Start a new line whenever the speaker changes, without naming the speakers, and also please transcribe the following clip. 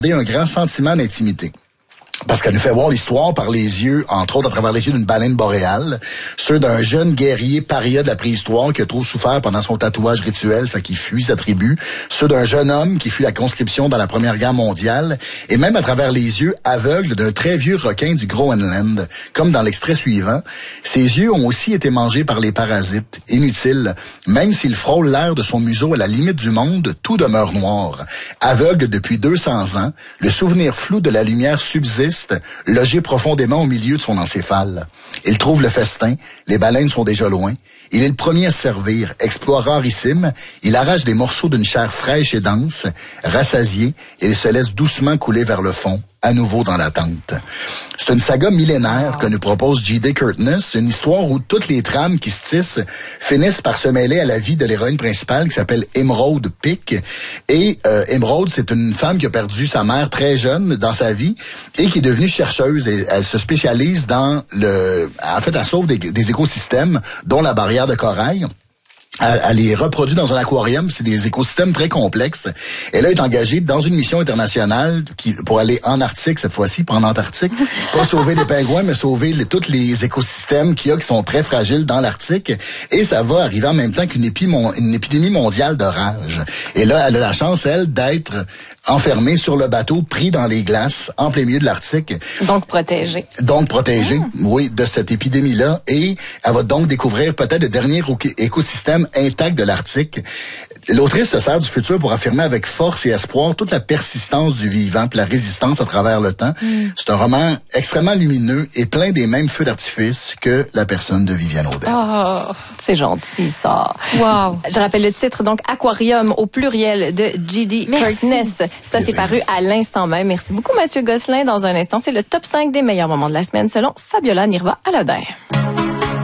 un grand sentiment d'intimité. Parce qu'elle nous fait voir l'histoire par les yeux, entre autres à travers les yeux d'une baleine boréale, ceux d'un jeune guerrier paria de la préhistoire qui a trop souffert pendant son tatouage rituel, fait qu'il fuit sa tribu, ceux d'un jeune homme qui fuit la conscription dans la Première Guerre mondiale, et même à travers les yeux aveugles d'un très vieux requin du Groenland, comme dans l'extrait suivant. Ses yeux ont aussi été mangés par les parasites. Inutile, même s'il frôle l'air de son museau à la limite du monde, tout demeure noir. Aveugle depuis 200 ans, le souvenir flou de la lumière subsiste, logé profondément au milieu de son encéphale. Il trouve le festin, les baleines sont déjà loin. Il est le premier à se servir, exploit rarissime, il arrache des morceaux d'une chair fraîche et dense, rassasié, et il se laisse doucement couler vers le fond, à nouveau dans l'attente. C'est une saga millénaire que nous propose J.D. Curtness, une histoire où toutes les trames qui se tissent finissent par se mêler à la vie de l'héroïne principale qui s'appelle Emerald Pick. Et Emerald, c'est une femme qui a perdu sa mère très jeune dans sa vie et qui est devenue chercheuse. Et elle se spécialise dans en fait, elle sauve des écosystèmes, dont la barrière de corail. Elle les reproduit dans un aquarium, c'est des écosystèmes très complexes. Elle est engagée dans une mission internationale pour aller en Arctique cette fois-ci, pas en Antarctique, pas sauver des pingouins, mais sauver tous les écosystèmes qui sont très fragiles dans l'Arctique. Et ça va arriver en même temps qu'une épidémie mondiale de rage. Et là, elle a la chance, elle, d'être enfermée sur le bateau, pris dans les glaces, en plein milieu de l'Arctique.
Donc protégée.
Oui, de cette épidémie-là. Et elle va donc découvrir peut-être le dernier écosystème intact de l'Arctique. L'autrice se sert du futur pour affirmer avec force et espoir toute la persistance du vivant puis la résistance à travers le temps. C'est un roman extrêmement lumineux et plein des mêmes feux d'artifice que La personne de Viviane Audet.
Oh, c'est gentil, ça.
Wow.
Je rappelle le titre, donc Aquarium au pluriel de J.D. Curtness. Ça s'est paru à l'instant même. Merci beaucoup, Mathieu Gosselin. Dans un instant, c'est le top 5 des meilleurs moments de la semaine selon Fabiola Nirva-Alader.